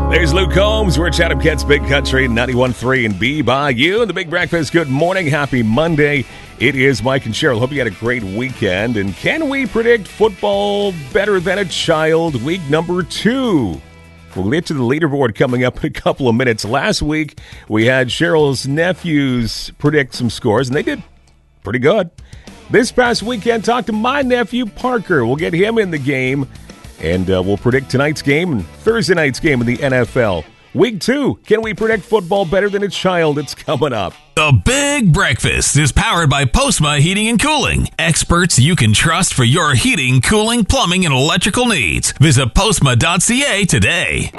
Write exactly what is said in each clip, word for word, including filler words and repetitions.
There's Luke Combs. We're Chatham Kent's Big Country, ninety-one point three and B by you. The Big Breakfast, good morning. Happy Monday. It is Mike and Cheryl. Hope you had a great weekend. And can we predict football better than a child? Week number two. We'll get to the leaderboard coming up in a couple of minutes. Last week, we had Cheryl's nephews predict some scores, and they did pretty good. This past weekend, talked to my nephew, Parker. We'll get him in the game. And uh, we'll predict tonight's game and Thursday night's game in the N F L. Week two, can we predict football better than a child? It's coming up. The Big Breakfast is powered by Postma Heating and Cooling. Experts you can trust for your heating, cooling, plumbing, and electrical needs. Visit postma dot c a today.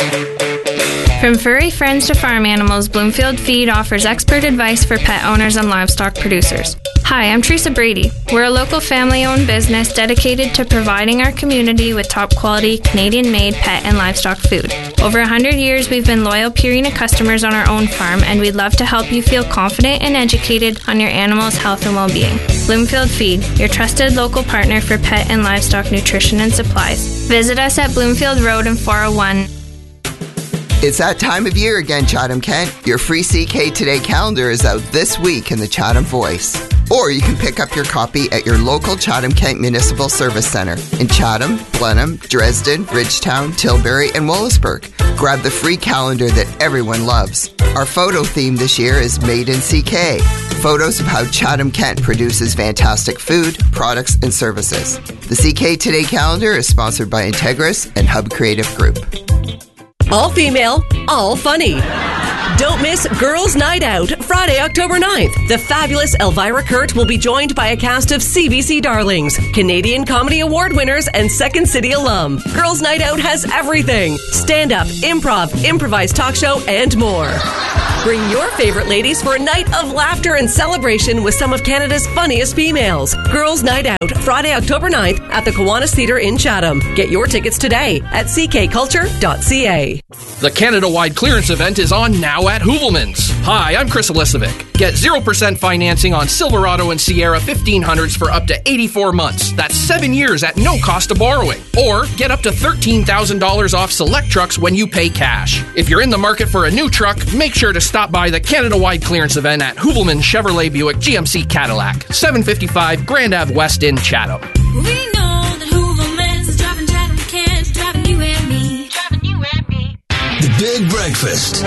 From furry friends to farm animals, Bloomfield Feed offers expert advice for pet owners and livestock producers. Hi, I'm Teresa Brady. We're a local family-owned business dedicated to providing our community with top-quality, Canadian-made pet and livestock food. Over one hundred years, we've been loyal Purina customers on our own farm, and we'd love to help you feel confident and educated on your animal's health and well-being. Bloomfield Feed, your trusted local partner for pet and livestock nutrition and supplies. Visit us at Bloomfield Road in four oh one. It's that time of year again, Chatham Kent. Your free C K Today calendar is out this week in the Chatham Voice. Or you can pick up your copy at your local Chatham Kent Municipal Service Centre in Chatham, Blenheim, Dresden, Ridgetown, Tilbury, and Willisburg. Grab the free calendar that everyone loves. Our photo theme this year is Made in C K. Photos of how Chatham Kent produces fantastic food, products, and services. The C K Today calendar is sponsored by Integris and Hub Creative Group. All female, all funny. Don't miss Girls' Night Out, Friday, October ninth. The fabulous Elvira Kurt will be joined by a cast of C B C darlings, Canadian Comedy Award winners, and Second City alum. Girls' Night Out has everything. Stand-up, improv, improvised talk show, and more. Bring your favorite ladies for a night of laughter and celebration with some of Canada's funniest females. Girls' Night Out, Friday, October ninth at the Kiwanis Theatre in Chatham. Get your tickets today at c k culture dot c a. The Canada-wide clearance event is on now at Hoovelmans. Hi, I'm Chris Elisovic. Get zero percent financing on Silverado and Sierra fifteen hundreds for up to eighty-four months. That's seven years at no cost of borrowing. Or get up to thirteen thousand dollars off select trucks when you pay cash. If you're in the market for a new truck, make sure to stop by the Canada-wide clearance event at Hoovelman Chevrolet Buick G M C Cadillac, seven fifty-five Grand Ave West in Chatham. We know that Hoovelmans is driving Chatham Kent, driving you and me, driving you and me. The Big Breakfast.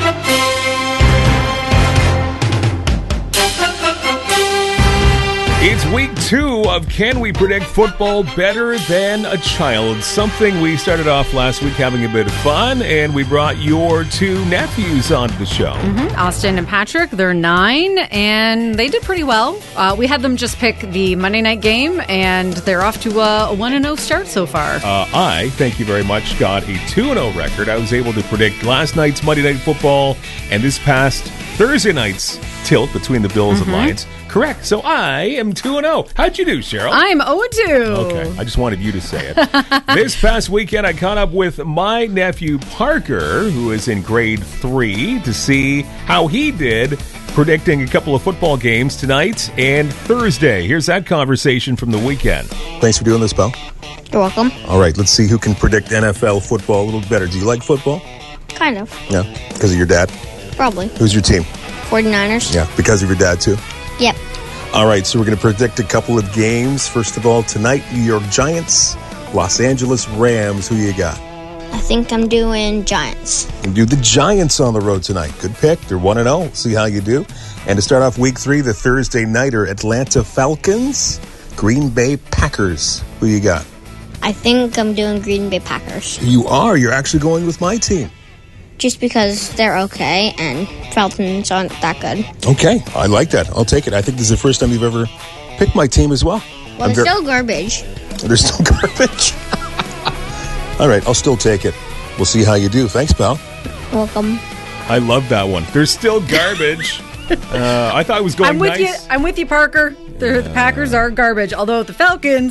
It's week two of Can We Predict Football Better Than a Child? Something we started off last week having a bit of fun, and we brought your two nephews onto the show. Mm-hmm. Austin and Patrick, they're nine, and they did pretty well. Uh, we had them just pick the Monday night game, and they're off to a one and oh start so far. Uh, I, thank you very much, got a two and oh record. I was able to predict last night's Monday Night Football and this past Thursday night's tilt between the Bills Mm-hmm. and Lions. Correct. So I am two and oh. How'd you do, Cheryl? I'm oh and two. Okay. I just wanted you to say it. This past weekend, I caught up with my nephew, Parker, who is in grade three, to see how he did predicting a couple of football games tonight and Thursday. Here's that conversation from the weekend. Thanks for doing this, pal. You're welcome. All right, let's see who can predict N F L football a little better. Do you like football? Kind of. Yeah, because of your dad? Probably. Who's your team? forty-niners. Yeah, because of your dad, too? Yep. All right, so we're going to predict a couple of games. First of all, tonight, New York Giants, Los Angeles Rams. Who you got? I think I'm doing Giants. You do the Giants on the road tonight. Good pick. They're one and oh. See how you do. And to start off week three, the Thursday nighter, Atlanta Falcons, Green Bay Packers. Who you got? I think I'm doing Green Bay Packers. You are. You're actually going with my team. Just because they're okay and Falcons aren't that good. Okay, I like that. I'll take it. I think this is the first time you've ever picked my team as well. Well, I'm they're gar- still garbage. They're still garbage. All right, I'll still take it. We'll see how you do. Thanks, pal. Welcome. I love that one. They're still garbage. uh, I thought it was going I'm with nice. you. I'm with you, Parker. The, the Packers are garbage. Although the Falcons,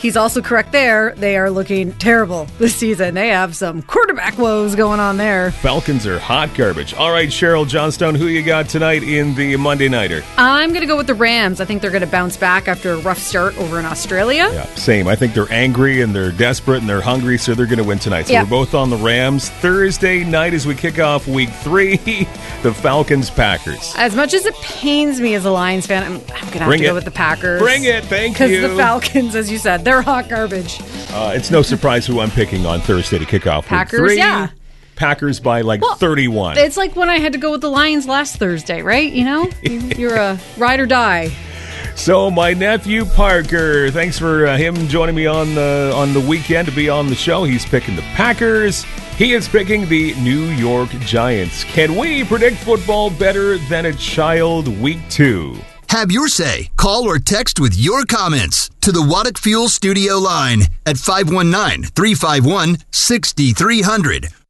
he's also correct there. They are looking terrible this season. They have some quarterback woes going on there. Falcons are hot garbage. All right, Cheryl Johnstone, who you got tonight in the Monday Nighter? I'm going to go with the Rams. I think they're going to bounce back after a rough start over in Australia. Yeah, same. I think they're angry and they're desperate and they're hungry, so they're going to win tonight. So Yeah. we're both on the Rams. Thursday night as we kick off week three, the Falcons-Packers. As much as it pains me as a Lions fan, I'm, I'm going to have Bring to it. go with the Packers. Bring it. Thank Because you. the Falcons, as you said, they're hot garbage. Uh, it's no surprise who I'm picking on Thursday to kick off Packers, week three. yeah. Packers by like Well, thirty-one. It's like when I had to go with the Lions last Thursday, right? You know, You- you're a ride or die. So my nephew Parker, thanks for uh, him joining me on the on the weekend to be on the show. He's picking the Packers. He is picking the New York Giants. Can we predict football better than a child? Week two. Have your say. Call or text with your comments to the Waddick Fuel Studio line at five one nine, three five one, six three zero zero